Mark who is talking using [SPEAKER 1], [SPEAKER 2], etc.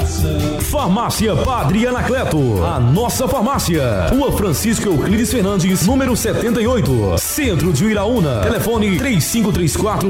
[SPEAKER 1] Farmácia Padre Anacleto, a nossa farmácia. Rua Francisco Euclides Fernandes, número 78, Centro de Iraúna. Telefone 3534